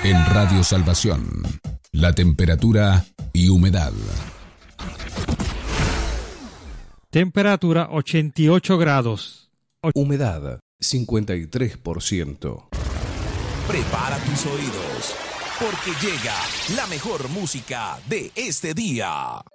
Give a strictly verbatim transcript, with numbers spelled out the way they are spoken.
En Radio Salvación, la temperatura y humedad. Temperatura ochenta y ocho grados. Humedad cincuenta y tres por ciento. Prepara tus oídos, porque llega la mejor música de este día.